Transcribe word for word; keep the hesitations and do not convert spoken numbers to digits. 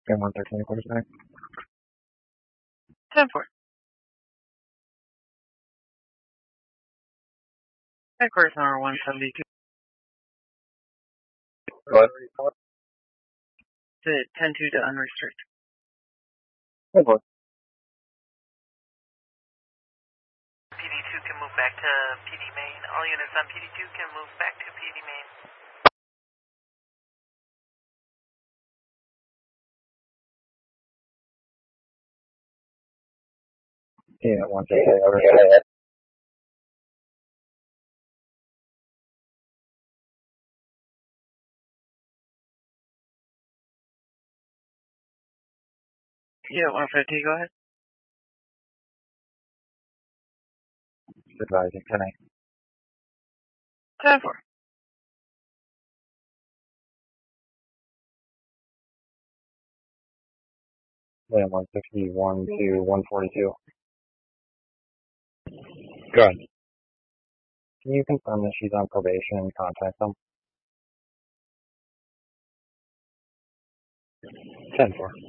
Spin one thirteen quarters back. ten four. Headquarters number one seventy-two. What? To ten two to unrestricted. Headquarters. P D two can move back to P D main. All units on P D two can move back to P D main. Yeah, one fifty over. Yeah, one fifty, go ahead. Advising ten eight. ten four. William one sixty-one to one forty-two. Go ahead. Can you confirm that she's on probation and contact them? ten four.